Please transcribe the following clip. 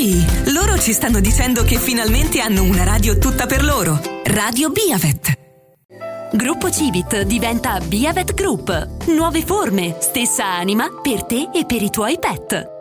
Sì, loro ci stanno dicendo che finalmente hanno una radio tutta per loro. Radio Biavet. Gruppo Civit diventa Biavet Group. Nuove forme, stessa anima per te e per i tuoi pet.